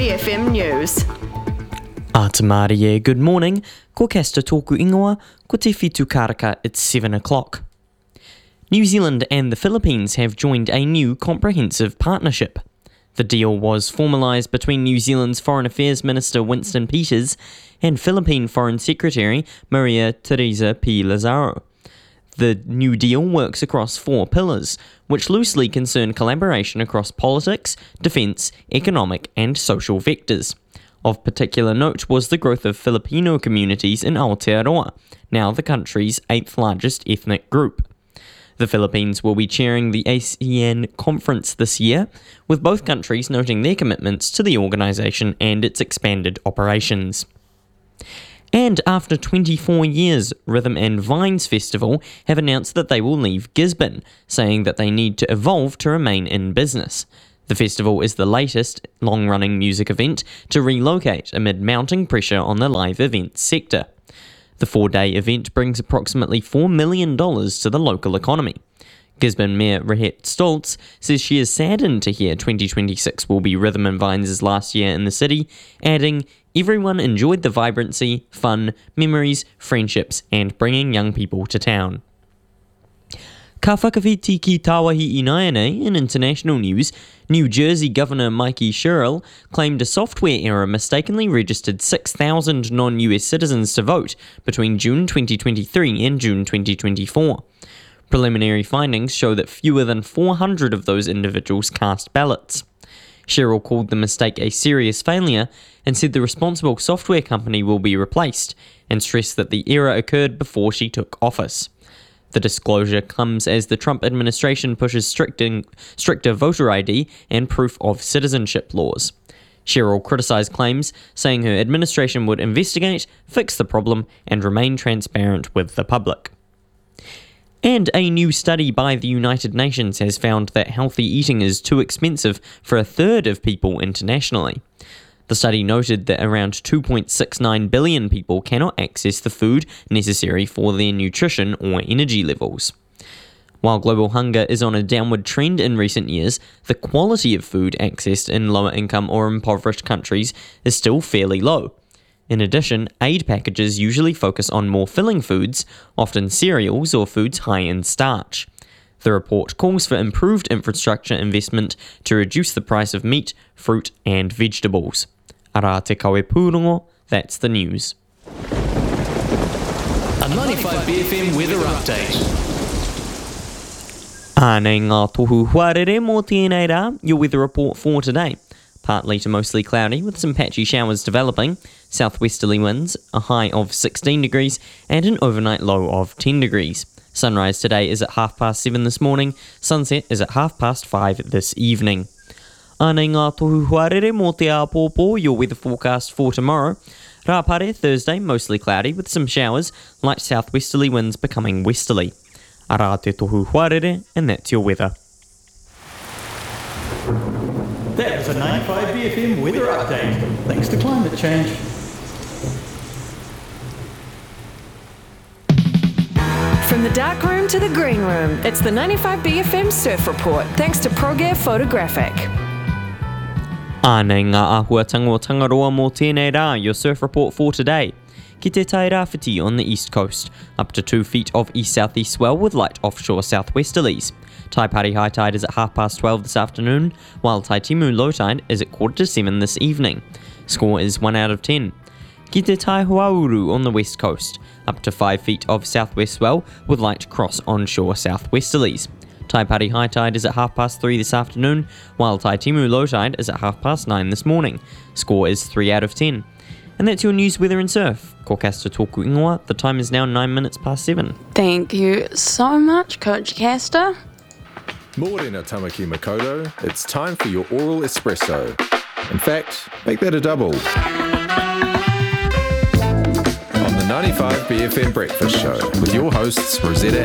BFM News. Atamarie, good morning. Ko kesta tōku ingoa, ko te whitu karaka, it's 7 o'clock. New Zealand and the Philippines have joined a new comprehensive partnership. The deal was formalised between New Zealand's Foreign Affairs Minister Winston Peters and Philippine Foreign Secretary Maria Teresa P. Lazaro. The new deal works across 4 pillars, which loosely concern collaboration across politics, defence, economic and social vectors. Of particular note was the growth of Filipino communities in Aotearoa, now the country's 8th largest ethnic group. The Philippines will be chairing the ASEAN conference this year, with both countries noting their commitments to the organisation and its expanded operations. And after 24 years, Rhythm and Vines Festival have announced that they will leave Gisborne, saying that they need to evolve to remain in business. The festival is the latest long-running music event to relocate amid mounting pressure on the live events sector. The 4-day event brings approximately $4 million to the local economy. Gisborne Mayor Rehet Stoltz says she is saddened to hear 2026 will be Rhythm and Vines' last year in the city, adding, "Everyone enjoyed the vibrancy, fun, memories, friendships, and bringing young people to town." Ka whakawhiti ki Tāwahi Ināianei in international news, New Jersey Governor Mikey Sherrill claimed a software error mistakenly registered 6,000 non-US citizens to vote between June 2023 and June 2024. Preliminary findings show that fewer than 400 of those individuals cast ballots. Sherrill called the mistake a serious failure and said the responsible software company will be replaced, and stressed that the error occurred before she took office. The disclosure comes as the Trump administration pushes stricter voter ID and proof of citizenship laws. Sherrill criticised claims, saying her administration would investigate, fix the problem, and remain transparent with the public. And a new study by the United Nations has found that healthy eating is too expensive for a third of people internationally. The study noted that around 2.69 billion people cannot access the food necessary for their nutrition or energy levels. While global hunger is on a downward trend in recent years, the quality of food accessed in lower income or impoverished countries is still fairly low. In addition, aid packages usually focus on more filling foods, often cereals or foods high in starch. The report calls for improved infrastructure investment to reduce the price of meat, fruit and vegetables. Ara te kawe pūrongo, that's the news. A 95BFM weather update. Ānei ngā tohu huarere mō tēnei rā, your weather report for today. Partly to mostly cloudy with some patchy showers developing, southwesterly winds, a high of 16 degrees and an overnight low of 10 degrees. Sunrise today is at 7:30 this morning, sunset is at 5:30 this evening. Ānei ngā tohu huarere mō te āpōpō, your weather forecast for tomorrow. Rāpare, Thursday, mostly cloudy with some showers, light southwesterly winds becoming westerly. Ara te tohu huarere, and that's your weather. That was a 95BFM weather update. Thanks to climate change. From the dark room to the green room, it's the 95BFM Surf Report, thanks to ProGear Photographic. Ānei ngā āhuatanga o Tangaroa mō tēnei rā, your surf report for today. Ki te tai rāwhiti on the east coast, up to 2 feet of east-southeast swell with light offshore southwesterlies. Taipari high tide is at 12:30 this afternoon, while Taitimu low tide is at 7:15 this evening. Score is 1 out of 10. Ki te tai Huauru on the west coast, up to 5 feet of southwest swell with light cross onshore southwesterlies. Taipari high tide is at 3:30 this afternoon, while Taitimu low tide is at 9:30 this morning. Score is 3 out of 10. And that's your news, weather and surf. Ko kasta tōku ingoa, the time is now 7:09. Thank you so much, Coach Castor. Morena Tamaki Makoto, it's time for your oral espresso. In fact, make that a double. On the 95BFM Breakfast Show with your hosts Rosetta